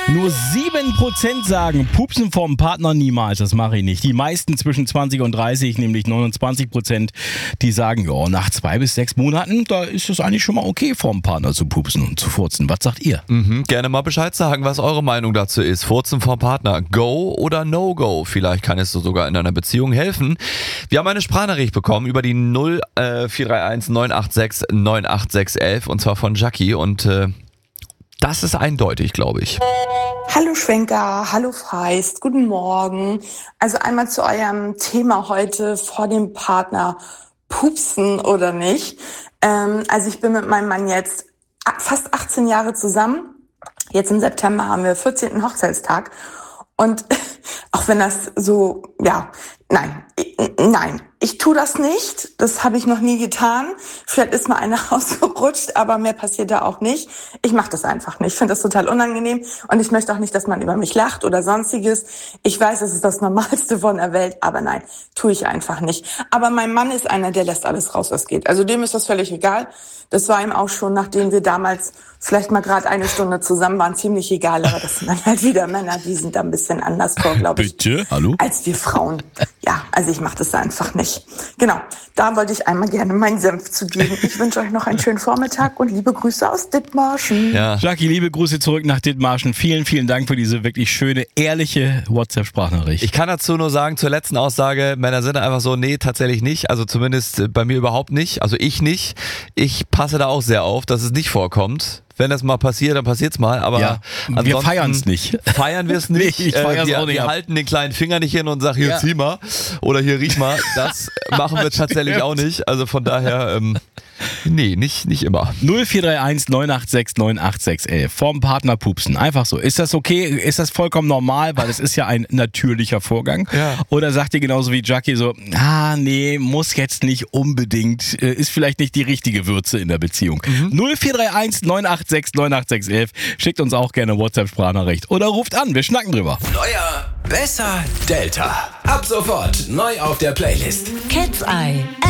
Nur 7% sagen, pupsen vom Partner niemals, das mache ich nicht. Die meisten zwischen 20 und 30, nämlich 29%, die sagen, ja, nach 2 bis 6 Monaten, da ist es eigentlich schon mal okay, vom Partner zu pupsen und zu furzen. Was sagt ihr? Gerne mal Bescheid sagen, was eure Meinung dazu ist. Furzen vom Partner, Go oder No-Go? Vielleicht kann es so sogar in einer Beziehung helfen. Wir haben eine Sprachnachricht bekommen über die 0431 986 98611 und zwar von Jackie und das ist eindeutig, glaube ich. Hallo Schwenker, hallo Feist, guten Morgen. Also einmal zu eurem Thema heute vor dem Partner, pupsen oder nicht. Also ich bin mit meinem Mann jetzt fast 18 Jahre zusammen. Jetzt im September haben wir 14. Hochzeitstag. Und auch wenn das so, nein, ich tue das nicht. Das habe ich noch nie getan. Vielleicht ist mal einer rausgerutscht, aber mehr passiert da auch nicht. Ich mache das einfach nicht. Ich finde das total unangenehm und ich möchte auch nicht, dass man über mich lacht oder sonstiges. Ich weiß, es ist das Normalste von der Welt, aber nein, tue ich einfach nicht. Aber mein Mann ist einer, der lässt alles raus, was geht. Also dem ist das völlig egal. Das war ihm auch schon, nachdem wir damals vielleicht mal gerade 1 Stunde zusammen waren, ziemlich egal. Aber das sind dann halt wieder Männer, die sind da ein bisschen anders vor, glaube ich, Bitte? Hallo? als wir Frauen. Ja, also ich mache das einfach nicht. Genau, da wollte ich einmal gerne meinen Senf zu geben. Ich wünsche euch noch einen schönen Vormittag und liebe Grüße aus Dithmarschen. Ja. Jackie, liebe Grüße zurück nach Dithmarschen. Vielen, vielen Dank für diese wirklich schöne, ehrliche WhatsApp-Sprachnachricht. Ich kann dazu nur sagen, zur letzten Aussage, Männer sind einfach so, nee, tatsächlich nicht. Also zumindest bei mir überhaupt nicht. Also ich nicht. Ich passe da auch sehr auf, dass es nicht vorkommt. Wenn das mal passiert, dann passiert's mal. Aber Ja, wir feiern's nicht. Feiern wir es nicht. Nee, ich feier's auch nicht wir ab. halten den kleinen Finger nicht hin und sagen, hier Ja. zieh mal oder hier riech mal. Das machen wir tatsächlich auch nicht. Also von daher, nee, nicht immer. 0431 986 98611. Vom Partner pupsen. Einfach so. Ist das okay? Ist das vollkommen normal? Weil es ist ja ein natürlicher Vorgang. Ja. Oder sagt ihr genauso wie Jackie so, nee, muss jetzt nicht unbedingt, ist vielleicht nicht die richtige Würze in der Beziehung. 0431 986 98611. Schickt uns auch gerne WhatsApp-Sprachnachricht. Oder ruft an, wir schnacken drüber. Neuer, besser, Delta. Ab sofort neu auf der Playlist. Cat's Eye.